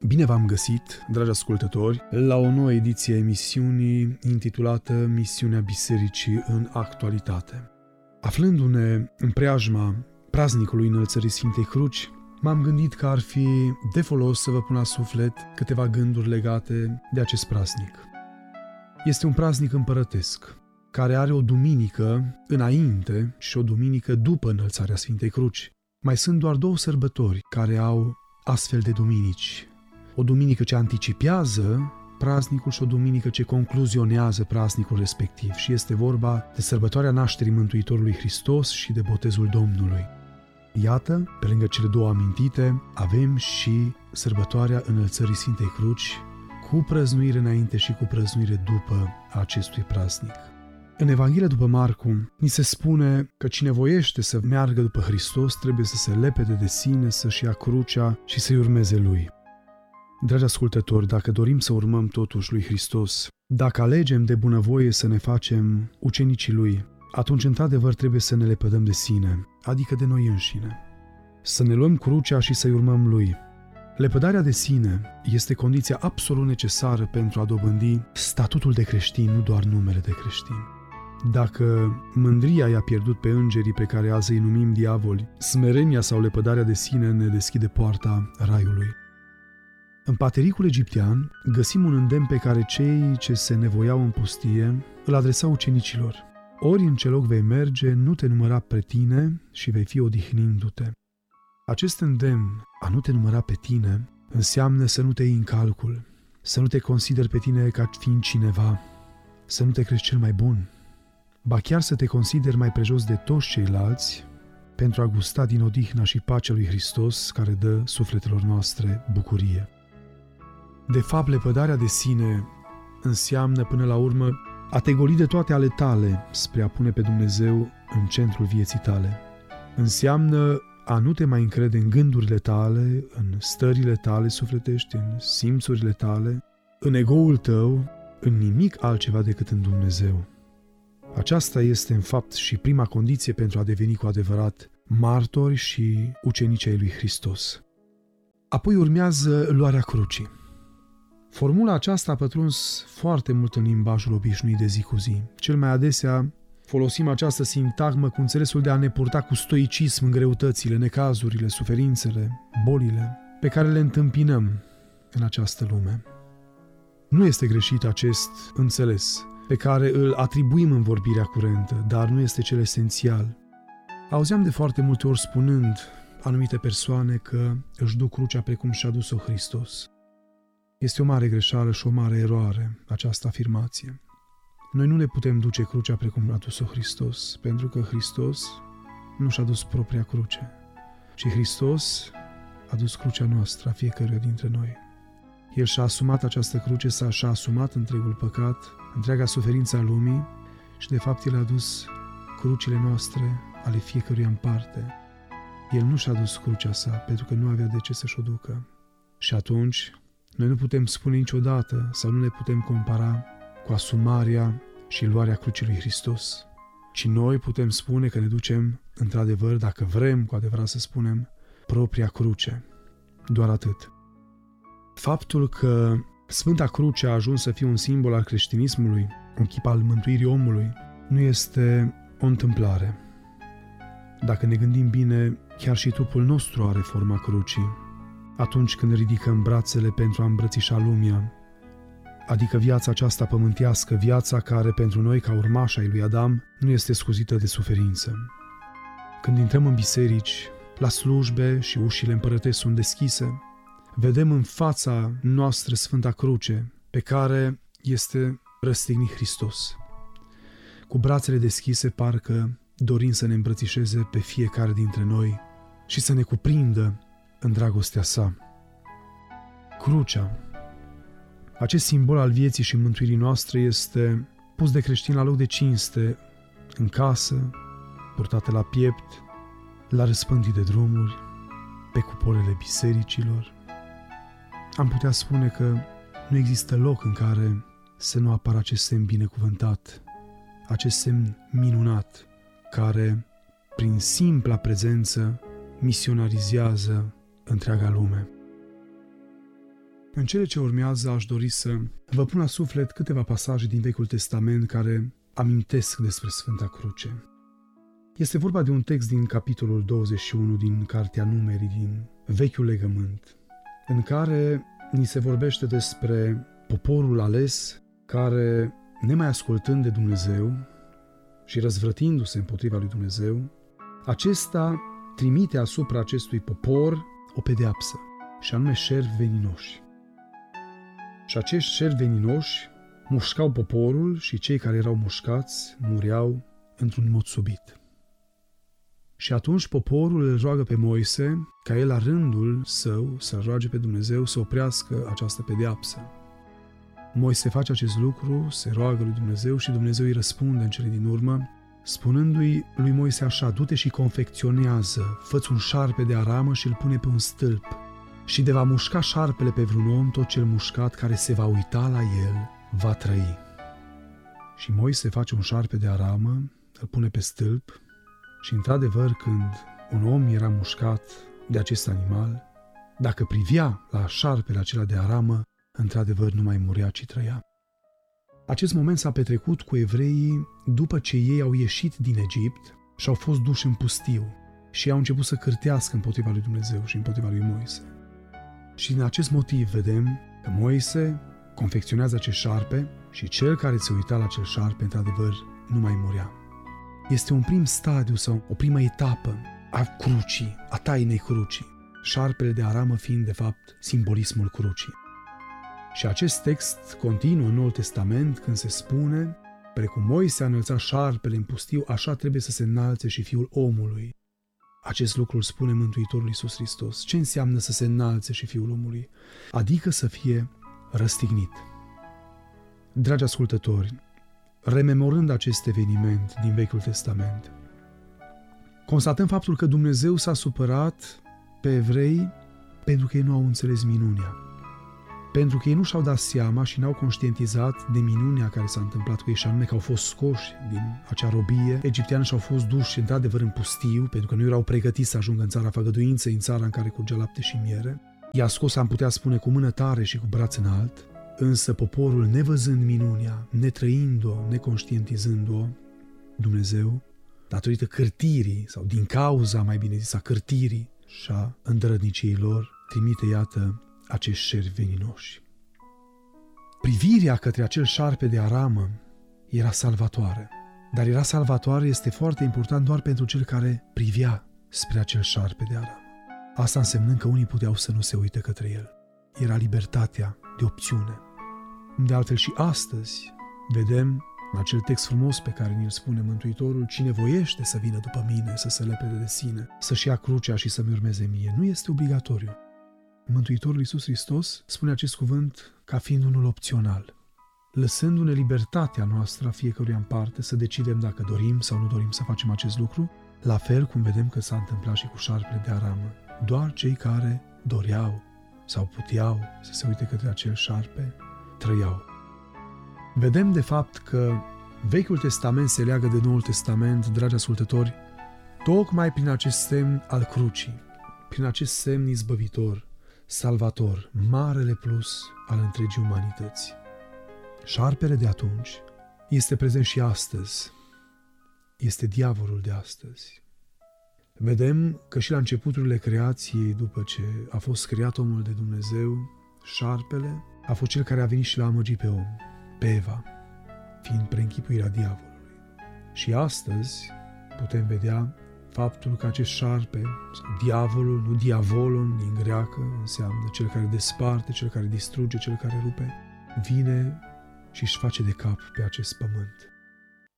Bine v-am găsit, dragi ascultători, la o nouă ediție a emisiunii intitulată Misiunea Bisericii în actualitate. Aflându-ne în preajma praznicului Înălțării Sfintei Cruci, m-am gândit că ar fi de folos să vă pun la suflet câteva gânduri legate de acest praznic. Este un praznic împărătesc, care are o duminică înainte și o duminică după Înălțarea Sfintei Cruci. Mai sunt doar două sărbători care au astfel de duminici. O duminică ce anticipează praznicul și o duminică ce concluzionează praznicul respectiv. Și este vorba de sărbătoarea nașterii Mântuitorului Hristos și de botezul Domnului. Iată, pe lângă cele două amintite, avem și sărbătoarea Înălțării Sfintei Cruci, cu prăznuire înainte și cu prăznuire după acestui praznic. În Evanghelia după Marcu, ni se spune că cine voiește să meargă după Hristos trebuie să se lepede de sine, să-și ia crucea și să-i urmeze Lui. Dragi ascultători, dacă dorim să urmăm totuși lui Hristos, dacă alegem de bunăvoie să ne facem ucenicii Lui, atunci într-adevăr trebuie să ne lepădăm de sine, adică de noi înșine. Să ne luăm crucea și să-i urmăm Lui. Lepădarea de sine este condiția absolut necesară pentru a dobândi statutul de creștin, nu doar numele de creștin. Dacă mândria i-a pierdut pe îngerii pe care azi îi numim diavoli, smerenia sau lepădarea de sine ne deschide poarta raiului. În patericul egiptean găsim un îndemn pe care cei ce se nevoiau în pustie îl adresau ucenicilor. Ori în ce loc vei merge, nu te număra pe tine și vei fi odihnindu-te. Acest îndemn a nu te număra pe tine înseamnă să nu te iei în calcul, să nu te consideri pe tine ca fiind cineva, să nu te crezi cel mai bun, ba chiar să te consideri mai prejos de toți ceilalți pentru a gusta din odihna și pacea lui Hristos care dă sufletelor noastre bucurie. De fapt, lepădarea de sine înseamnă până la urmă a te goli de toate ale tale spre a pune pe Dumnezeu în centrul vieții tale. Înseamnă a nu te mai încrede în gândurile tale, în stările tale sufletești, în simțurile tale, în egoul tău, în nimic altceva decât în Dumnezeu. Aceasta este în fapt și prima condiție pentru a deveni cu adevărat martori și ucenici ai lui Hristos. Apoi urmează luarea crucii. Formula aceasta a pătruns foarte mult în limbajul obișnuit de zi cu zi. Cel mai adesea folosim această sintagmă cu înțelesul de a ne purta cu stoicism în greutățile, necazurile, suferințele, bolile pe care le întâmpinăm în această lume. Nu este greșit acest înțeles pe care îl atribuim în vorbirea curentă, dar nu este cel esențial. Auzeam de foarte multe ori spunând anumite persoane că își duc crucea precum și-a dus-o Hristos. Este o mare greșeală și o mare eroare această afirmație. Noi nu ne putem duce crucea precum a dus-o Hristos, pentru că Hristos nu și-a dus propria cruce, ci Hristos a dus crucea noastră, a fiecăruia dintre noi. El și-a asumat această cruce, și-a asumat întregul păcat, întreaga suferință a lumii și de fapt El a dus crucile noastre ale fiecăruia în parte. El nu și-a dus crucea sa pentru că nu avea de ce să-și o ducă. Și atunci noi nu putem spune niciodată sau nu ne putem compara cu asumarea și luarea crucii lui Hristos, ci noi putem spune că ne ducem, într-adevăr, dacă vrem cu adevărat să spunem, propria cruce. Doar atât. Faptul că Sfânta Cruce a ajuns să fie un simbol al creștinismului, un chip al mântuirii omului, nu este o întâmplare. Dacă ne gândim bine, chiar și trupul nostru are forma crucii. Atunci când ridicăm brațele pentru a îmbrățișa lumea, adică viața aceasta pământească, viața care pentru noi, ca urmași ai lui Adam, nu este scuzită de suferință. Când intrăm în biserici, la slujbe și ușile împărătești sunt deschise, vedem în fața noastră Sfânta Cruce, pe care este răstignit Hristos. Cu brațele deschise, parcă dorind să ne îmbrățișeze pe fiecare dintre noi și să ne cuprindă în dragostea sa. Crucea, acest simbol al vieții și mântuirii noastre, este pus de creștin la loc de cinste, în casă, purtată la piept, la răspândii de drumuri, pe cupolele bisericilor. Am putea spune că nu există loc în care să nu apară acest semn binecuvântat, acest semn minunat, care, prin simpla prezență, misionarizează întreaga lume. În cele ce urmează aș dori să vă pun la suflet câteva pasaje din Vechiul Testament care amintesc despre Sfânta Cruce. Este vorba de un text din capitolul 21 din Cartea Numerii din Vechiul Legământ, în care ni se vorbește despre poporul ales care, nemai ascultând de Dumnezeu și răzvrătindu-se împotriva lui Dumnezeu, acesta trimite asupra acestui popor o pedeapsă, și anume șerpi veninoși. Și acești șerpi veninoși mușcau poporul și cei care erau mușcați mureau într-un mod subit. Și atunci poporul îl roagă pe Moise ca el la rândul său să roage pe Dumnezeu să oprească această pedeapsă. Moise face acest lucru, se roagă lui Dumnezeu și Dumnezeu îi răspunde în cele din urmă, spunându-i lui Moise așa: du-te și confecționează, fă-ți un șarpe de aramă și îl pune pe un stâlp. Și de va mușca șarpele pe vreun om, tot cel mușcat care se va uita la el va trăi. Și Moise face un șarpe de aramă, îl pune pe stâlp și, într-adevăr, când un om era mușcat de acest animal, dacă privea la șarpele acela de aramă, într-adevăr nu mai murea, ci trăia. Acest moment s-a petrecut cu evreii după ce ei au ieșit din Egipt și au fost duși în pustiu și au început să cârtească împotriva lui Dumnezeu și împotriva lui Moise. Și din acest motiv vedem că Moise confecționează acest șarpe și cel care se uita la acel șarpe, într-adevăr, nu mai murea. Este un prim stadiu sau o primă etapă a crucii, a tainei crucii, șarpele de aramă fiind, de fapt, simbolismul crucii. Și acest text continuă în Noul Testament când se spune: precum Moise a înălțat șarpele în pustiu, așa trebuie să se înalțe și Fiul omului. Acest lucru îl spune Mântuitorul Iisus Hristos. Ce înseamnă să se înalțe și Fiul omului? Adică să fie răstignit. Dragi ascultători, rememorând acest eveniment din Vechiul Testament, constatăm faptul că Dumnezeu s-a supărat pe evrei pentru că ei nu au înțeles minunea. Pentru că ei nu și-au dat seama și n-au conștientizat de minunea care s-a întâmplat cu ei, și anume că au fost scoși din acea robie egipteană și au fost duși într-adevăr în pustiu, pentru că nu erau pregătiți să ajungă în țara făgăduinței, în țara în care curge lapte și miere. I-a scos, am putea spune, cu mână tare și cu braț înalt, însă poporul, nevăzând minunea, netrăind-o, neconștientizând-o, Dumnezeu, datorită cârtirii, sau din cauza, mai bine zis, a cârtirii și a îndrădniciei lor, trimite, iată, acești șerpi veninoși. Privirea către acel șarpe de aramă era salvatoare, dar era salvatoare, este foarte important, doar pentru cel care privea spre acel șarpe de aramă. Asta însemnând că unii puteau să nu se uite către el. Era libertatea de opțiune. De altfel și astăzi vedem în acel text frumos pe care ni-l spune Mântuitorul: cine voiește să vină după mine, să se lepede de sine, să-și ia crucea și să-mi urmeze mie. Nu este obligatoriu. Mântuitorul Iisus Hristos spune acest cuvânt ca fiind unul opțional, lăsându-ne libertatea noastră a fiecăruia în parte să decidem dacă dorim sau nu dorim să facem acest lucru, la fel cum vedem că s-a întâmplat și cu șarpele de aramă. Doar cei care doreau sau puteau să se uite către acel șarpe trăiau. Vedem de fapt că Vechiul Testament se leagă de Noul Testament, dragi ascultători, tocmai prin acest semn al crucii, prin acest semn izbăvitor, salvator, marele plus al întregii umanități. Șarpele de atunci este prezent și astăzi. Este diavolul de astăzi. Vedem că și la începuturile creației, după ce a fost creat omul de Dumnezeu, șarpele a fost cel care a venit și l-a amăgit pe om, pe Eva, fiind preînchipuirea diavolului. Și astăzi putem vedea faptul că acest șarpe, sau diavolul, nu diavolon din greacă, înseamnă cel care desparte, cel care distruge, cel care rupe, vine și își face de cap pe acest pământ.